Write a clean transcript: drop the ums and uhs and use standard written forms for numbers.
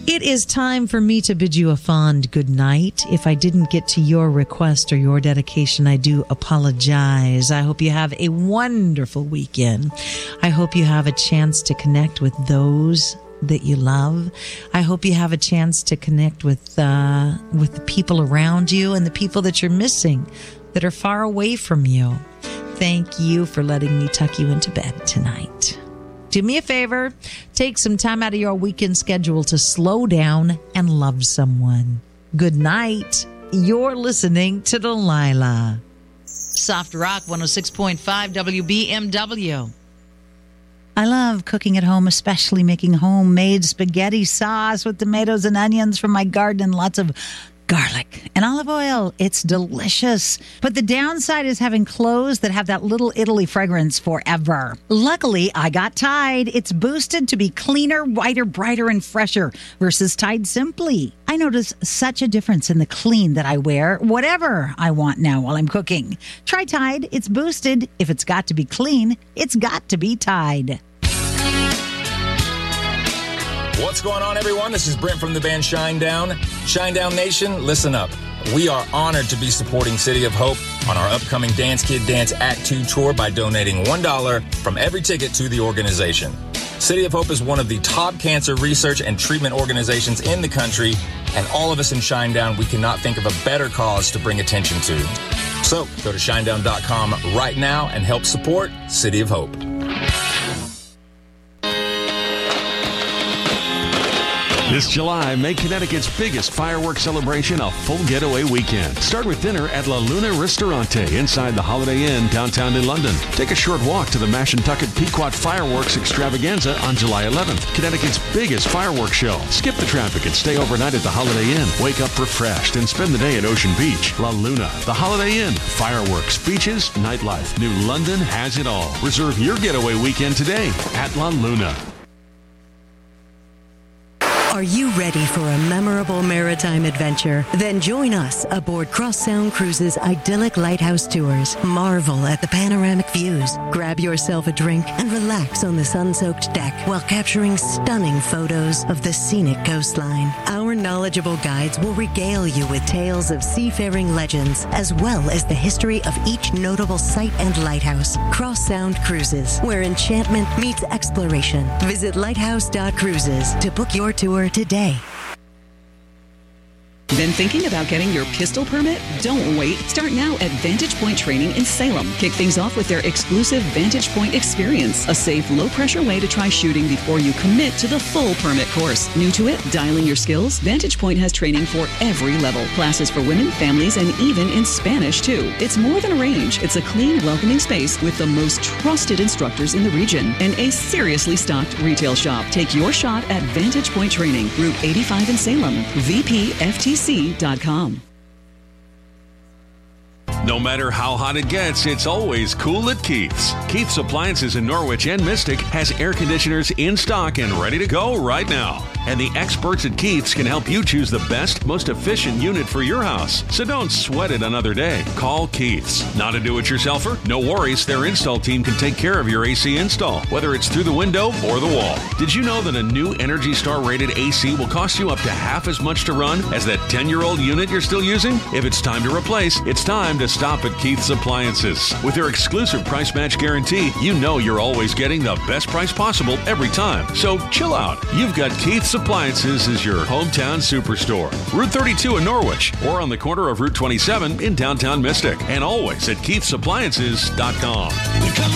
It is time for me to bid you a fond good night. If I didn't get to your request or your dedication, I do apologize. I hope you have a wonderful weekend. I hope you have a chance to connect with those that you love. I hope you have a chance to connect with the people around you and the people that you're missing that are far away from you. Thank you for letting me tuck you into bed tonight. Do me a favor, take some time out of your weekend schedule to slow down and love someone. Good night. You're listening to Delilah. Soft Rock 106.5 WBMW. I love cooking at home, especially making homemade spaghetti sauce with tomatoes and onions from my garden and lots of garlic and olive oil. It's delicious. But the downside is having clothes that have that little Italy fragrance forever. Luckily, I got Tide. It's boosted to be cleaner, whiter, brighter, and fresher versus Tide Simply. I notice such a difference in the clean that I wear, whatever I want now while I'm cooking. Try Tide. It's boosted. If it's got to be clean, it's got to be Tide. What's going on, everyone? This is Brent from the band Shinedown. Shinedown Nation, listen up. We are honored to be supporting City of Hope on our upcoming Dance Kid Dance Act 2 tour by donating $1 from every ticket to the organization. City of Hope is one of the top cancer research and treatment organizations in the country, and all of us in Shinedown, we cannot think of a better cause to bring attention to. So go to shinedown.com right now and help support City of Hope. This July, make Connecticut's biggest fireworks celebration a full getaway weekend. Start with dinner at La Luna Ristorante inside the Holiday Inn downtown in London. Take a short walk to the Mashantucket Pequot Fireworks Extravaganza on July 11th, Connecticut's biggest fireworks show. Skip the traffic and stay overnight at the Holiday Inn. Wake up refreshed and spend the day at Ocean Beach. La Luna, the Holiday Inn. Fireworks, beaches, nightlife. New London has it all. Reserve your getaway weekend today at La Luna. Are you ready for a memorable maritime adventure? Then join us aboard Cross Sound Cruises' idyllic lighthouse tours. Marvel at the panoramic views. Grab yourself a drink and relax on the sun-soaked deck while capturing stunning photos of the scenic coastline. Our knowledgeable guides will regale you with tales of seafaring legends, as well as the history of each notable site and lighthouse. Cross Sound Cruises, where enchantment meets exploration. Visit lighthouse.cruises to book your tour today. Been thinking about getting your pistol permit? Don't wait. Start now at Vantage Point Training in Salem. Kick things off with their exclusive Vantage Point experience, a safe, low-pressure way to try shooting before you commit to the full permit course. New to it? Dialing your skills? Vantage Point has training for every level. Classes for women, families, and even in Spanish, too. It's more than a range. It's a clean, welcoming space with the most trusted instructors in the region and a seriously stocked retail shop. Take your shot at Vantage Point Training, Route 85 in Salem. VPFTC.com. No matter how hot it gets, it's always cool at Keith's. Keith's Appliances in Norwich and Mystic has air conditioners in stock and ready to go right now. And the experts at Keith's can help you choose the best, most efficient unit for your house. So don't sweat it another day. Call Keith's. Not a do-it-yourselfer? No worries. Their install team can take care of your AC install, whether it's through the window or the wall. Did you know that a new Energy Star rated AC will cost you up to half as much to run as that 10-year-old unit you're still using? If it's time to replace, it's time to stop at Keith's Appliances. With their exclusive price match guarantee, you know you're always getting the best price possible every time. So chill out. You've got Keith's Appliances as your hometown superstore. Route 32 in Norwich or on the corner of Route 27 in downtown Mystic. And always at Keith'sAppliances.com.